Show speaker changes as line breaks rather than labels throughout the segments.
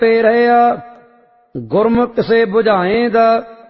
पे रहया गुरमुख से बुझाएंदा।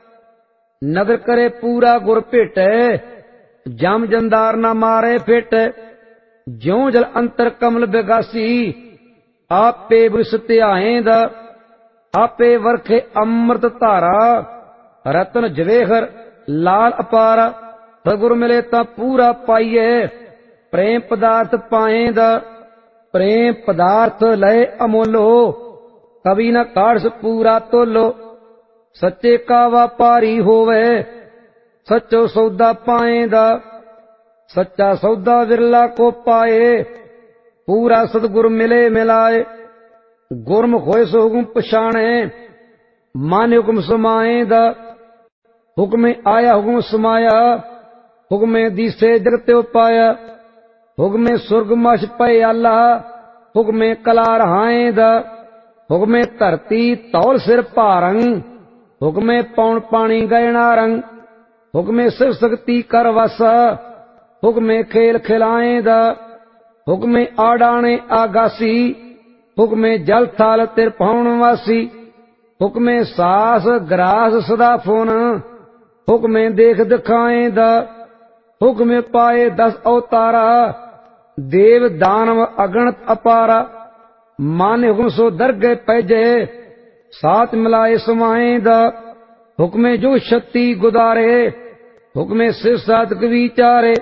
नदर करे पूरा गुर भेटै जम जंदार न मारे फिट। ज्यों जल अंतर कमल बिगासी आपे बुरस ध्याएंदा। आपे वरखे अमृत धारा रतन जवेहर लाल अपारा। सगुर मिले तां पूरा पाइए प्रेम पदार्थ पाएंदा। प्रेम पदार्थ लय अमोलो कभी न काढ़स पूरा तोलो। सच्चे का व्यापारी होवे सच्चो सौदा पाएंदा। सच्चा सौदा विरला को पाए पूरा सतगुर मिले मिलाए। गुरमुख होए सो हुक्म पछाणे मान हुक्म समाएंदा। हुक्म आया हुक्म समाया हुक्म दिसे जगत्यो पाया। हुक्म सुर्ग मछ पए आला हुक्म कला रहाएंदा। हुक्म धरती तौल सिर भारंग हुक्म पौन पानी गयना रंग। हुक्म सिर शक्ति कर वसा हुक्म खेल खिलाएंदा। हुक्म आडाने आगासी हुक्म जल थाल तिर पाउन वासी। हुक्म सास ग्रास सदा फोन हुक्म देख दिखाएंदा। हुक्म पाए 10 अवतारा देव दानव अगणत अपारा। मान हुक्म सो दरगे पैजे साथ मिलाए समाएंदा। हुक्म जो शक्ति गुदारे हुक्म सिर साधक विचारे।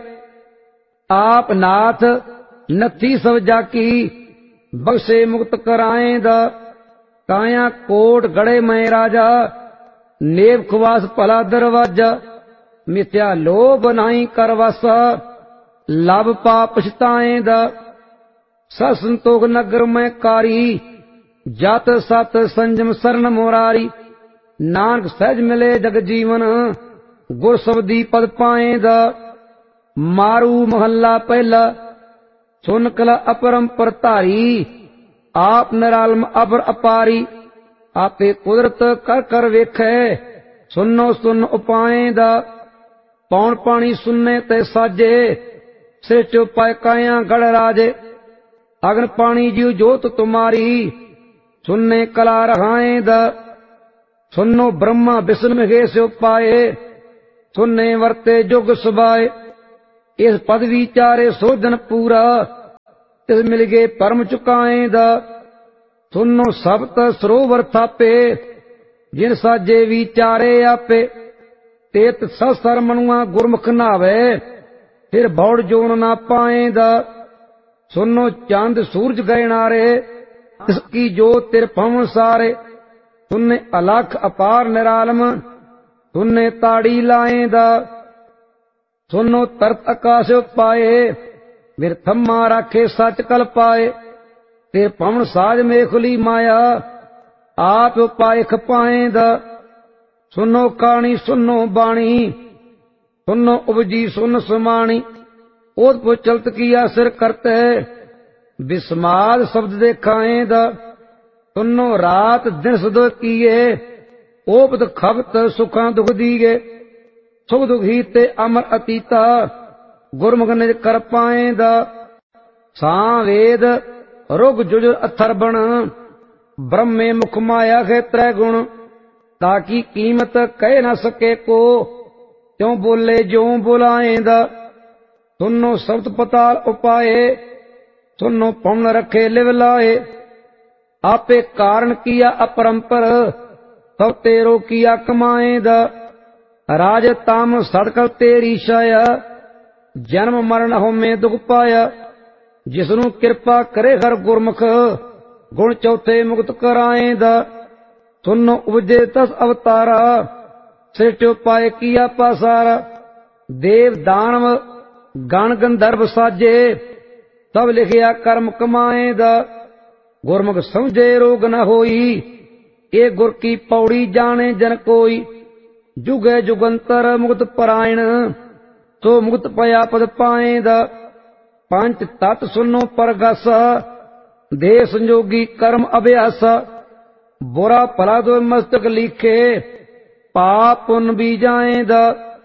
आप नाथ नथी सब जाकी बख्शे मुक्त कराएंदा। काया कोट गढ़े मैं राजा नेब खुवास भला दरवाजा। मिथ्या लोभ नहीं करवासा लब पा पछताएंदा। ससंतोख नगर में कारी जात सत संजम शरण मुरारी। नानक सहज मिले जग जीवन गुर सबदी पद पाएंदा। मारू महला पहला सुन कला अपरंपर धारी। आप निरालम अबर अपारी आपे कुदरत कर कर वेखे सुनो सुन उपाएंदा। पौन पानी सुनने ते साजे सृष्टि उपाय काया गढ़ राजे। अग्न पानी जीव जोत तुम्हारी सुनने कला रहाएंदा। सुनो ब्रह्मा विष्णु महेश उपाए सुनने वर्ते जुग सुबाए। इस पद विचारे सोधन पूरा इस मिल गए परम चुकाएंदा। सुनो सप्त सरोवर थापे जिन साजे विचारे आपे। तेत ससर मनुआ गुरमुख नावे फिर भौड़ जोन ना पाएंदा। सुनो चांद सूरज गए नारे इसकी जो तिर पवन सारे। सुनने अलख अपार निरालम सुनने ताड़ी लाएंदा। सुनो तरत आकाश पाए फिर थम्मा राखे सच कल पाए। ते पवन साज मेखली माया आप पाए खपाएंदा। सुनो कहानी सुनो बाणी सुनो उपजी सुन समाणी। ओत पो चलत किया सिर करते विस्माद शब्द देखाएंदा। सुनो रात दिन सदो किए ओपत खबत सुखा दुख दीगे। सुख दुखी ते अमर अतीता गुरमुख निज कर पाएंदा। सांवेद रुग जुजुर अथर बण ब्रह्मे मुख माया के त्रै गुण। ताकि कीमत कह न सके को त्यों बोले ज्यों बुलाएंदा। सुनो शब्द पताल उपाए सुनो पवन रखे लिव लाए। आपे कारण किया अपरंपर सब तेरो किया कमाएंदा। राज ताम सड़कल तेरी छाया जन्म मरण हो में दुख पाया। जिसनु कृपा करे हर गुरमुख गुण चौथे मुक्त कराएंदा। सुनो उपजे 10 अवतारा सृष्टि पाए किया पासारा। देव दानव गण गंधर्व साजे तब लिखिया कर्म कमाएंदा। गुरमुख समझे रोग न होई ये गुर की पौड़ी जाने जन कोई। जुगे जुगंतर मुक्त परायण तो मुक्त पया पद पाएंदा। पंच तत् सुनो परगसा देह संजोगी कर्म अभ्यासा। बुरा भला दो मस्तक लिखे पाप पुन भी जाएंदा।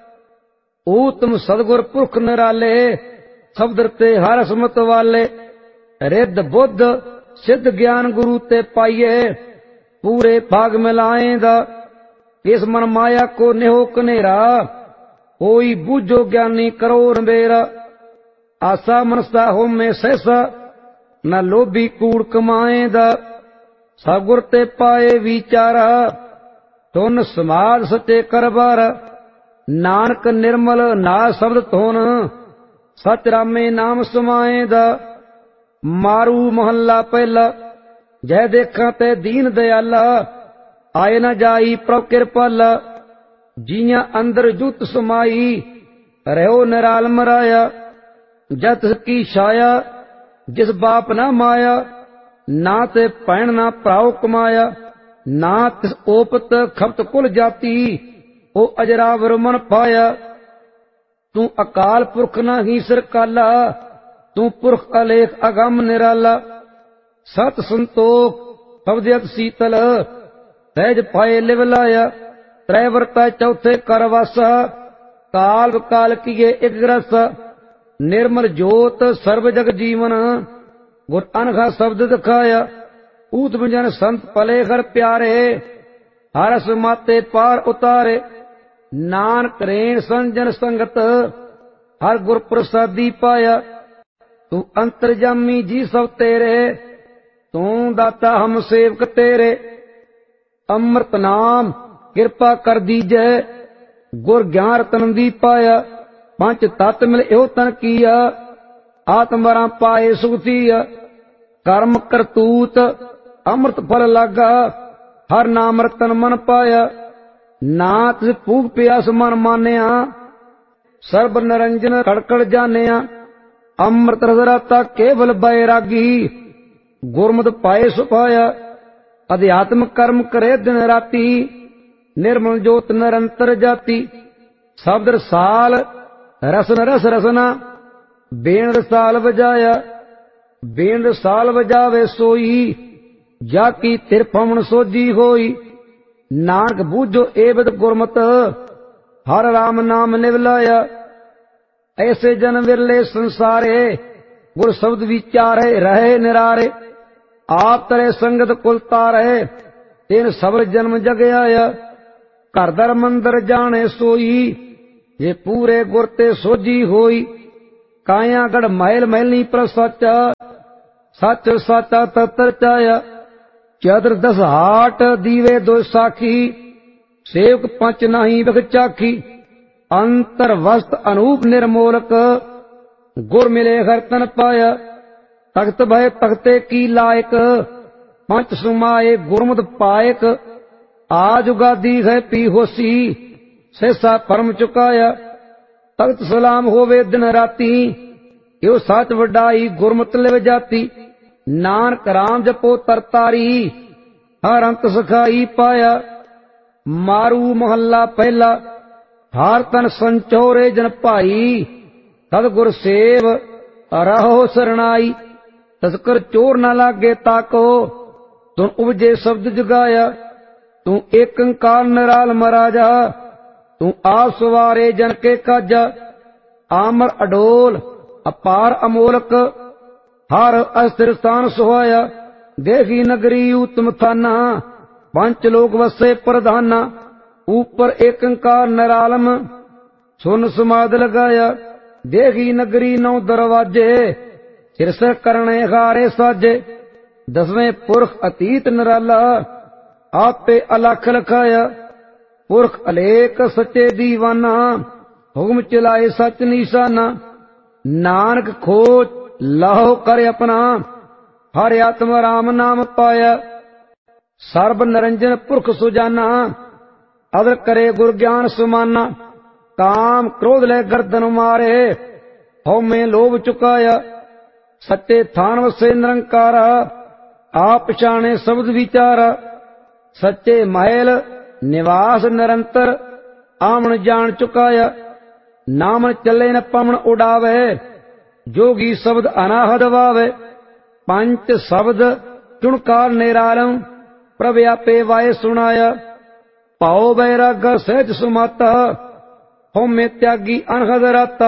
ऊतम सदगुर पुरख निराले शब्द ते हर समत वाले। रिद्ध बुद्ध सिद्ध ज्ञान गुरु ते पाइए पूरे भाग मिलाएंदा। इस मन माया को नेहो कनेरा, कोई बूझो ज्ञानी करो रंबेरा। आसा मनसा हो में सहसा, न लोभी कूड़ कमाएंदा। सगुर ते पाए विचारा, तुन समाज सचे करबारा। नानक निर्मल ना शब्द धुन, सच रामे नाम समाएंदा। मारू मोहल्ला पहला, जय देखा ते दीन दयाला। आए न जाई प्रभ कृपाला, जिया अंदर जुत समाई। रहो निराल मराया, जत की छाया, जिस बाप ना माया। ना ते भैन ना भराओ कमाया, ना तिस ओपत खपत कुल जाती। ओ अजरावर मन पाया। तू अकाल पुरख ना ही सिर काला, तू पुरख अलेख अगम निराला। सत संतोख पवद्यत शीतल, सहज पाए लिव लाया। त्रै वर्ता चौथे कर वासा, काल काल किए एक रस। निर्मल जोत सर्व जग जीवन, गुर अनघा शब्द दिखाया। ऊत जन संत पले घर प्यारे, हरस माते पार उतारे। नानक रेण संजन संगत, हर गुर प्रसादी पाया। तू अंतर्जामी जी सब तेरे, तू दाता हम सेवक तेरे। अमृत नाम कृपा कर दीजै, गुर ज्ञान रतन दी पाया। पंच तत् मिल एहो तन किया, आत्मरा पाए सुगतिया। कर्म करतूत अमृत फल लागा, हर नाम रतन मन पाया। नाथ भूख प्यास मन मानिया, सर्ब निरंजन कड़कड़ जानिया। अमृत रसराता केवल बैरागी, गुरमत पाए सुपाया। अध्यात्म कर्म करे दिन राती, निर्मल जोत निरंतर जाती। शब्द रसाल रसन रस रसना, बेन रसाल बजाया। बेन रसाल बजावे सोई, जाकी तिरफमन सोजी होई। नानक बूझो एवद गुरमत, हर राम नाम निवलाया। ऐसे जन विरले संसारे, गुर शब्द विचारे रहे निरारे। आप तरे संगत कुल तारे, तेन सबर जन्म जग आया। घर दर मंदर जाने सोई, जे पूरे गुर ते सोजी होई। काया गढ़ महल महलनी पर सचा, सच साचा ततर चाया। चतर दस हाट दीवे दो साखी, सेवक पंच नाही बख चाखी। अंतर वस्त अनूप निर्मोलक, गुर मिले हर तन पाया। तख्त भय तख्ते की लायक, पंच सुमाए गुरमत पायक। आज उगादी है पी होसी, सहसा परम चुकाया। तख्त सलाम होवे दिन राती, यो सच वडाई गुरमत लिव जाती। नानक राम जपो तरतारी, हर अंत सखाई पाया। मारू मोहल्ला पहला, हार तन संचोरे जन भाई। सतगुर सेव रहो सरनाई, तस्कर चोर न लागे ताको। तुम उपजे शब्द जगाया, तू एक अंकार निराल मराजा। तू आप सवारे जन के काजा, आमर अडोल अपार अमोलक। हर अस्थिर स्थान सुहाया, देखी नगरी उत्तम थाना। पंच लोक वसे प्रधाना, ऊपर एक अंकार निरालम। सुन समाद लगाया, देखी नगरी नौ दरवाजे। सिरसर करने हारे साजे, दसवें पुरख अतीत निराला। आपे अलख लखाया, पुरख अलेख सच्चे दीवाना। हुक्म चलाए सच निशाना, नानक खोज लाहो कर अपना। हर आत्मा राम नाम पाया, सर्ब निरंजन पुरख सुजाना। अदर करे गुर ज्ञान सुमाना, काम क्रोध ले गर्दन मारे। हौ में लोभ चुकाया, सच्चे थान वसे निरंकारा। आप पछाणे शब्द विचारा, सच्चे महल निवास निरंतर। आमन जान चुकाया, नामन चले न पवन उड़ावे। जोगी शब्द अनाहद वावे, पंच शब्द चुणकार निरालम। प्रभ आपे वाय सुनाया, पाओ बैराग सहज सुमाता। हो में त्यागी अनहद राता,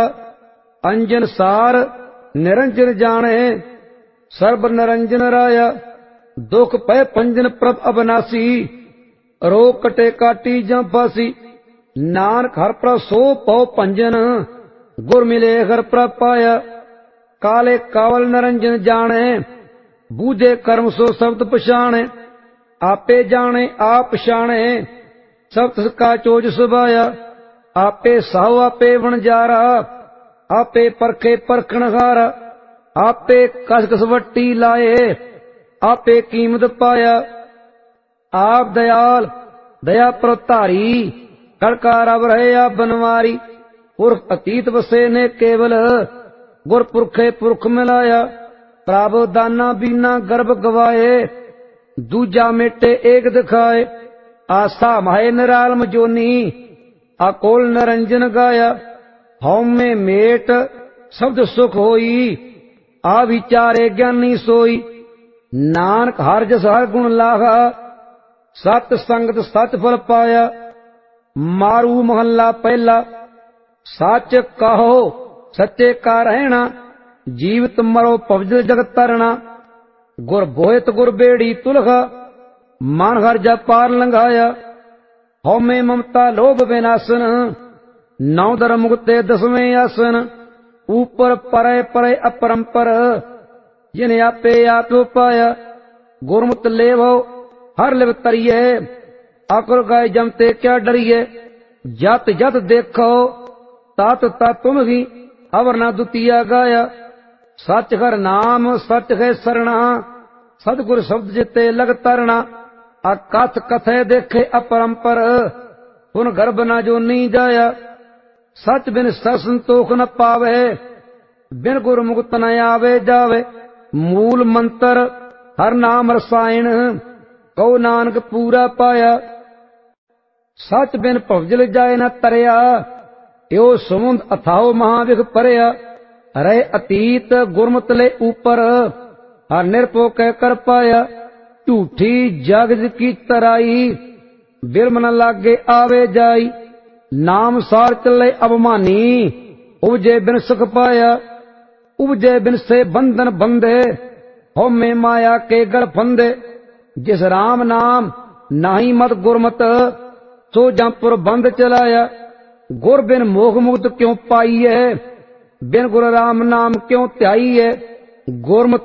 अंजन सार निरंजन जाने। सर्ब निरंजन राया, दुख पै पंजन प्रभ अबनासी, रोग कटे काटी जं फासी। नानक हर प्रभ सो पौ पंजन, गुर मिले हर प्रभ पाया। काले कावल नरंजन जाने, बूझे कर्म सो शब्द पछाणे। आपे जाने आप पछाणे, शब्द का चोज सुभाया। आपे साहु आपे वणजारा, आपे परखे परखण हारा। आपे कस कस वट्टी लाए, आपे कीमत पाया। आप दयाल दया प्रतारी, कड़का रब रहे आप बनवारी। पुरख अतीत वसे ने केवल, गुर पुरखे पुरख मिलाया। प्रभ दाना बीना गर्भ गवाए, दूजा मेटे एक दिखाए। आस्था माहे निरालम जोनी, अकोल नरंजन गाया। हौमे मेट शब्द सुख होई, आ विचारे ज्ञानी सोई। नानक हर जस हर गुण लागा, सत संगत सच फल पाया। मारू महला पहला, सच कहो सच्चे का रहना। जीवित मरो पवजल जगत तरना। गुर बोहित गुर बेड़ी तुलगा, मान हर जा पार लंघाया। हौमे ममता लोभ विनाशन, नौ धर्म मुक्ते दसवें आसन। ऊपर परे परे अपरंपर, जिन्हें आपे आप पाया। गुरमुत लेवो हर लिव तरिए, अकुल गाय जमते क्या डरिए। जत जत देखो तात तात तुम ही, अवर ना दुतिया गाया। सच हर नाम सच है सरना, सतगुर शब्द जिते लग तरना। अकथ कथे देखे अपरंपर, पुन गर्भ न जो नी जाया। सच बिन सत संतोख न पावे, बिन गुर मुक्त न आवे जावे। मूल मंत्र हर नाम रसायन, कहो नानक पूरा पाया। सच बिन भवजल जाए न तरया, यो समुंद अथाओ महाविख परया। रहे अतीत गुरमत ले ऊपर, हर निरपो कह कर पाया। झूठी जगज की तराई, बिरम न लागे आवे जाई। नाम सार चले अबमानी, उपजे बिन सुख पाया। उपजे बिन से बंधन बंधे, हौमे माया के गढ़ फंदे। जिस राम नाम नाही मत गुरमत, सो जमपुर बंद चलाया। गुर बिन मोह मुक्त क्यों पाई है, बिन गुर राम नाम क्यों ध्याई है। गुरमत